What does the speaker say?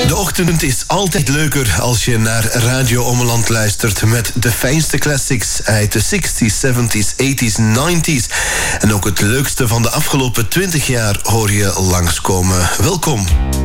De ochtend is altijd leuker als je naar Radio Ommeland luistert met de fijnste classics uit de 60s, 70s, 80s, 90s. En ook het leukste van de afgelopen 20 jaar hoor je langskomen. Welkom.